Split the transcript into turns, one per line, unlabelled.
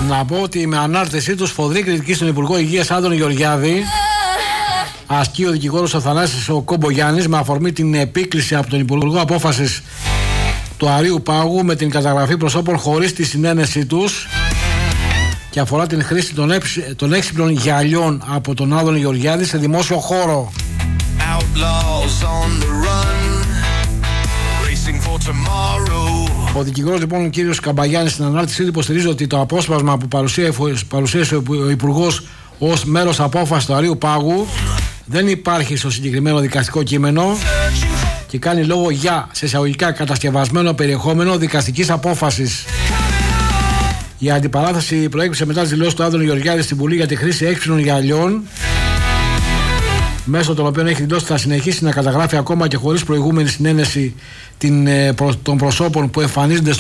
Να πω ότι με ανάρτησή του σφοδρή κριτική στον Υπουργό Υγείας Άδωνη Γεωργιάδη ασκεί ο δικηγόρος Αθανάσης ο Κομπογιάννης με αφορμή την επίκληση από τον Υπουργό απόφασης του Αρείου Πάγου με την καταγραφή προσώπων χωρίς τη συνένεσή τους και αφορά την χρήση των έξυπνων γυαλιών από τον Άδωνη Γεωργιάδη σε δημόσιο χώρο. Ο δικηγόρος λοιπόν ο κύριος Καμπαγιάννης στην ανάρτησή του υποστηρίζει ότι το απόσπασμα που παρουσίασε ο Υπουργός ως μέρος απόφασης του Αρείου Πάγου δεν υπάρχει στο συγκεκριμένο δικαστικό κείμενο και κάνει λόγο για σε εισαγωγικά κατασκευασμένο περιεχόμενο δικαστικής απόφασης. Η αντιπαράθεση προέκυψε μετά τις δηλώσεις του Άδωνη Γεωργιάδη στην Βουλή για τη χρήση έξυπνων γυαλιών, μέσω των οποίων έχει δηλώσει ότι θα συνεχίσει να καταγράφει ακόμα και χωρίς προηγούμενη συνένεση των προσώπων που εμφανίζονται στο